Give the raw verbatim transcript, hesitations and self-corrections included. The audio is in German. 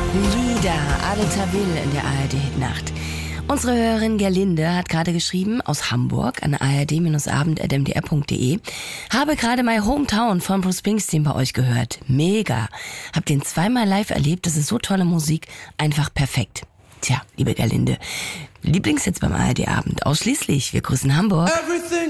Lieder, Adel Tawil in der A R D-Hitnacht. Unsere Hörerin Gerlinde hat gerade geschrieben, aus Hamburg an a r d abend at m d r punkt d e. Habe gerade My Hometown von Bruce Springsteen bei euch gehört. Mega. Hab den zweimal live erlebt, das ist so tolle Musik, einfach perfekt. Tja, liebe Gerlinde, Lieblingshits beim A R D-Abend, ausschließlich. Wir grüßen Hamburg. Everything